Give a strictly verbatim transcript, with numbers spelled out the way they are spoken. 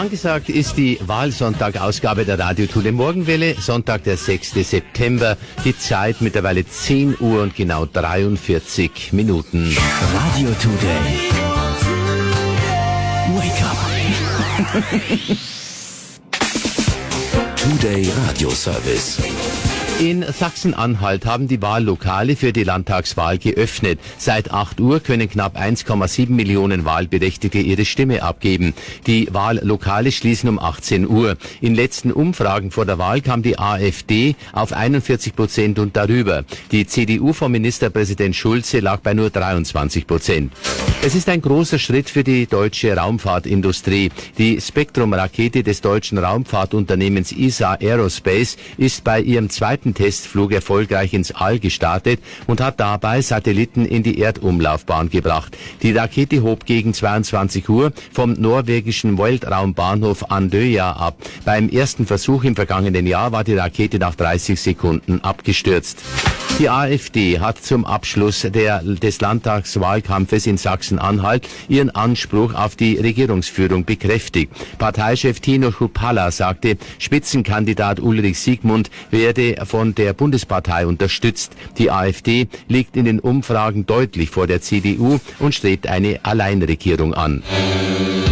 Angesagt ist die Wahlsonntag-Ausgabe der Radio Tour de Morgenwelle. Sonntag, der sechster September. Die Zeit mittlerweile zehn Uhr und genau dreiundvierzig Minuten. Radio Today. Wake up. Today Radio Service. In Sachsen-Anhalt haben die Wahllokale für die Landtagswahl geöffnet. Seit acht Uhr können knapp eins Komma sieben Millionen Wahlberechtigte ihre Stimme abgeben. Die Wahllokale schließen um achtzehn Uhr. In letzten Umfragen vor der Wahl kam die AfD auf einundvierzig Prozent und darüber. Die C D U von Ministerpräsident Schulze lag bei nur dreiundzwanzig Prozent. Es ist ein großer Schritt für die deutsche Raumfahrtindustrie. Die Spektrum-Rakete des deutschen Raumfahrtunternehmens E S A Aerospace ist bei ihrem zweiten Testflug erfolgreich ins All gestartet und hat dabei Satelliten in die Erdumlaufbahn gebracht. Die Rakete hob gegen zweiundzwanzig Uhr vom norwegischen Weltraumbahnhof Andøya ab. Beim ersten Versuch im vergangenen Jahr war die Rakete nach dreißig Sekunden abgestürzt. Die AfD hat zum Abschluss der, des Landtagswahlkampfes in Sachsen-Anhalt ihren Anspruch auf die Regierungsführung bekräftigt. Parteichef Tino Chrupalla sagte, Spitzenkandidat Ulrich Siegmund werde von der Bundespartei unterstützt. Die AfD liegt in den Umfragen deutlich vor der C D U und strebt eine Alleinregierung an.